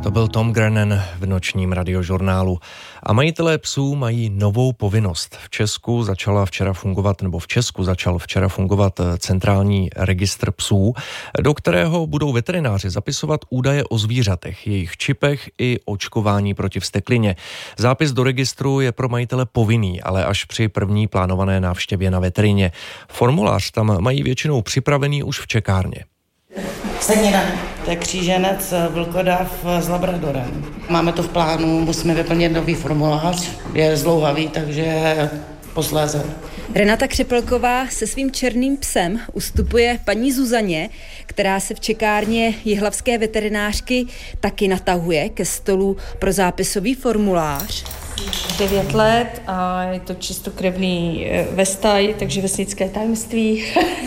To byl Tom Grennan v nočním radiožurnálu. A majitelé psů mají novou povinnost. V Česku začal včera fungovat centrální registr psů, do kterého budou veterináři zapisovat údaje o zvířatech, jejich čipech i očkování proti vzteklině. Zápis do registru je pro majitele povinný, ale až při první plánované návštěvě na veterině. Formulář tam mají většinou připravený už v čekárně. Stenina, to je kříženec vlkodav s labradorem. Máme to v plánu, musíme vyplnit nový formulář, je zdlouhavý, takže posléze. Renata Křepelková se svým černým psem ustupuje paní Zuzaně, která se v čekárně jihlavské veterinářky taky natahuje ke stolu pro zápisový formulář. 9 let a je to čistokrevný vestaj, takže vesnické tajemství.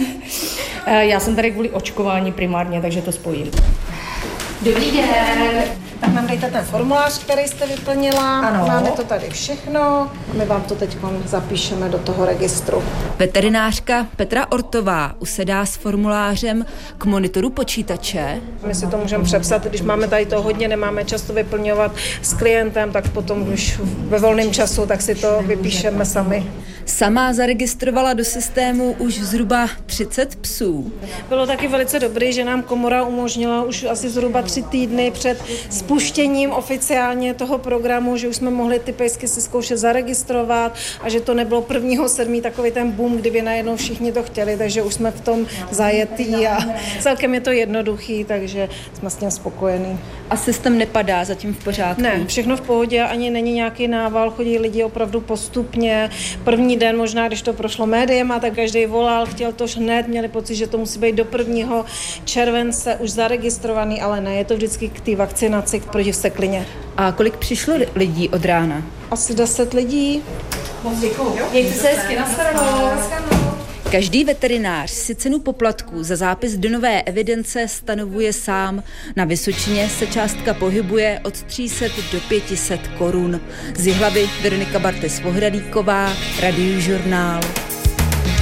Já jsem tady kvůli očkování primárně, takže to spojím. Dobrý den. Tak nám dejte ten formulář, který jste vyplnila. Ano. Máme to tady všechno a my vám to teď zapíšeme do toho registru. Veterinářka Petra Ortová usedá s formulářem k monitoru počítače. My si to můžeme přepsat, když máme tady to hodně, nemáme často vyplňovat s klientem, tak potom už ve volném času, tak si to vypíšeme sami. Sama zaregistrovala do systému už zhruba 30 psů. Bylo taky velice dobrý, že nám komora umožnila už asi zhruba 3 týdny před spuštěním oficiálně toho programu, že už jsme mohli ty pejsky si zkoušet zaregistrovat a že to nebylo 1.7. takový ten boom, kdyby najednou všichni to chtěli, takže už jsme v tom zajetý a celkem je to jednoduchý, takže jsme s tím spokojení. A systém nepadá zatím v pořádku? Ne, všechno v pohodě, ani není nějaký nával, chodí lidi opravdu postupně. První den možná, když to prošlo médiema, tak každý volal, chtěl to hned, měli pocit, že to musí být do 1. července už zaregistrovaný, ale ne, je to vždycky k té vakcinaci proti vzteklině. A kolik přišlo lidí od rána? Asi 10 lidí. Moc děkuju. Mějte se hezky, nashledanou. Každý veterinář si cenu poplatků za zápis do nové evidence stanovuje sám. Na Vysočině se částka pohybuje od 300 do 500 korun. Z Jihlavy Veronika Bartes-Vohradíková, Radiožurnál.